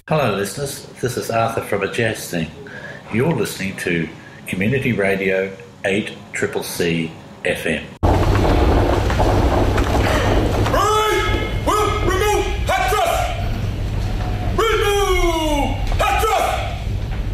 Hello listeners, this is Arthur from A Jazz Thing. You're listening to Community Radio 8CCC FM.